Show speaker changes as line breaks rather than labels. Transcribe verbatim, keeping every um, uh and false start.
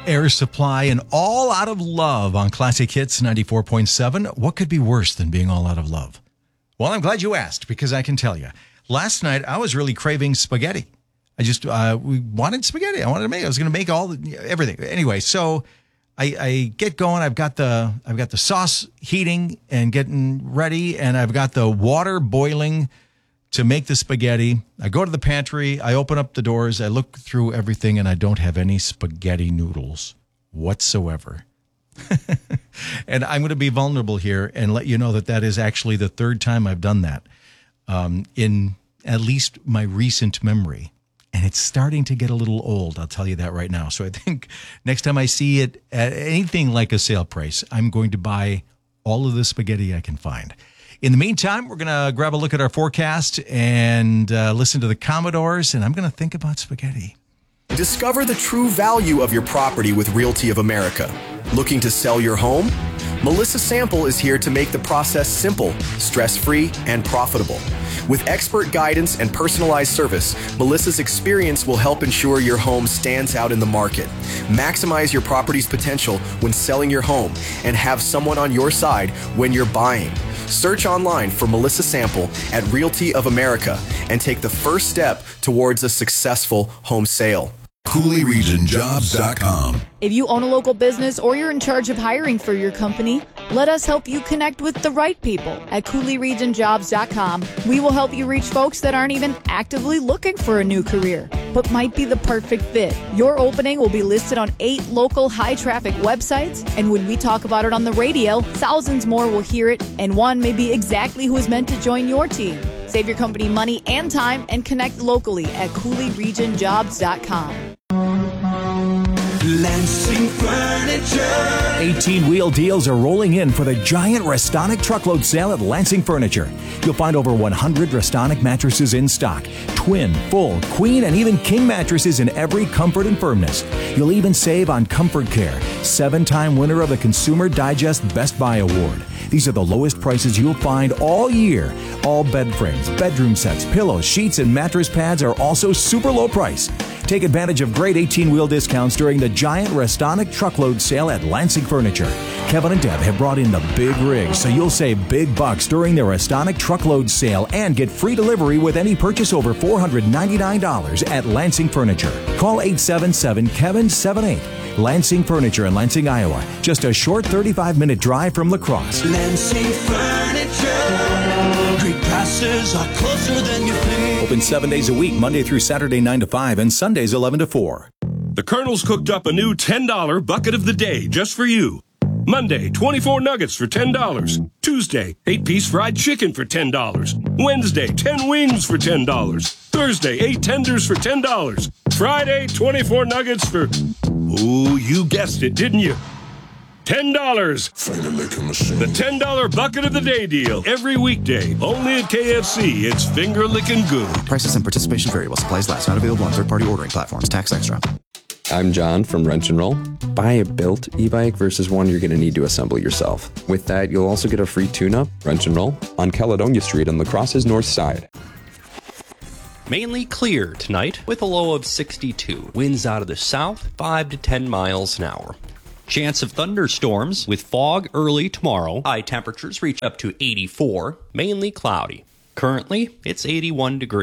Air Supply and All Out of Love on Classic Hits ninety-four point seven. What could be worse than being all out of love? Well, I'm glad you asked, because I can tell you. Last night, I was really craving spaghetti. I just uh, we wanted spaghetti. I wanted to make it. I was going to make all the, everything. Anyway, so I, I get going. I've got the I've got the sauce heating and getting ready, and I've got the water boiling to make the spaghetti. I go to the pantry. I open up the doors. I look through everything, and I don't have any spaghetti noodles whatsoever. And I'm going to be vulnerable here and let you know that that is actually the third time I've done that um, in at least my recent memory. And it's starting to get a little old, I'll tell you that right now. So I think next time I see it at anything like a sale price, I'm going to buy all of the spaghetti I can find. In the meantime, we're going to grab a look at our forecast and uh, listen to the Commodores, and I'm going to think about spaghetti.
Discover the true value of your property with Realty of America. Looking to sell your home? Melissa Sample is here to make the process simple, stress-free, and profitable. With expert guidance and personalized service, Melissa's experience will help ensure your home stands out in the market. Maximize your property's potential when selling your home and have someone on your side when you're buying. Search online for Melissa Sample at Realty of America and take the first step towards a successful home sale.
Cooley Region Jobs dot com.
If you own a local business or you're in charge of hiring for your company, let us help you connect with the right people at Cooley Region Jobs dot com. We will help you reach folks that aren't even actively looking for a new career, but might be the perfect fit. Your opening will be listed on eight local high-traffic websites, and when we talk about it on the radio, thousands more will hear it, and one may be exactly who is meant to join your team. Save your company money and time and connect locally at Cooley Region Jobs dot com.
Lansing Furniture.
eighteen-wheel deals are rolling in for the giant Restonic truckload sale at Lansing Furniture. You'll find over one hundred Restonic mattresses in stock. Twin, full, queen, and even king mattresses in every comfort and firmness. You'll even save on Comfort Care, seven-time winner of the Consumer Digest Best Buy Award. These are the lowest prices you'll find all year. All bed frames, bedroom sets, pillows, sheets, and mattress pads are also super low price. Take advantage of great eighteen-wheel discounts during the giant Restonic truckload sale at Lansing Furniture. Kevin and Deb have brought in the big rigs, so you'll save big bucks during the Restonic truckload sale and get free delivery with any purchase over four hundred ninety-nine dollars at Lansing Furniture. Call eight seven seven, Kevin seven eight. Lansing Furniture in Lansing, Iowa. Just a short thirty-five minute drive from La Crosse.
Lansing Furniture. Great prices are closer than you think.
Open seven days a week, Monday through Saturday nine to five and Sundays eleven to four.
The Colonel's cooked up a new ten dollar bucket of the day just for you. Monday, twenty-four nuggets for ten dollars. Tuesday, eight-piece fried chicken for ten dollars. Wednesday, ten wings for ten dollars. Thursday, eight tenders for ten dollars. Friday, twenty-four nuggets for... Ooh, you guessed it, didn't you? ten dollars. The ten dollar bucket of the day deal. Every weekday. Only at K F C. It's finger licking good.
Prices and participation variable. Supplies last. Not available on third-party ordering platforms. Tax extra.
I'm John from Wrench and Roll. Buy a built e-bike versus one you're going to need to assemble yourself. With that, you'll also get a free tune-up, Wrench and Roll, on Caledonia Street on La Crosse's north side.
Mainly clear tonight with a low of sixty-two. Winds out of the south, five to ten miles an hour. Chance of thunderstorms with fog early tomorrow. High temperatures reach up to eighty-four. Mainly cloudy. Currently, it's eighty-one degrees.